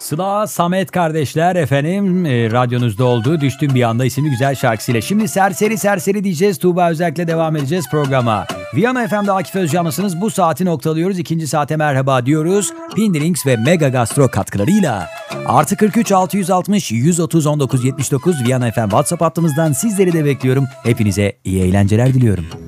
Sıla Samet kardeşler efendim radyonuzda olduğu Düştüm Bir Anda isimli güzel şarkısıyla. Şimdi serseri serseri diyeceğiz. Tuğba Özerk'le devam edeceğiz programa. Viyana FM'de Akif Özcan'lısınız. Bu saati noktalıyoruz. İkinci saate merhaba diyoruz. Pindrings ve Mega Gastro katkılarıyla. Artı 43 660 130 19 79 Viyana FM WhatsApp hattımızdan sizleri de bekliyorum. Hepinize iyi eğlenceler diliyorum.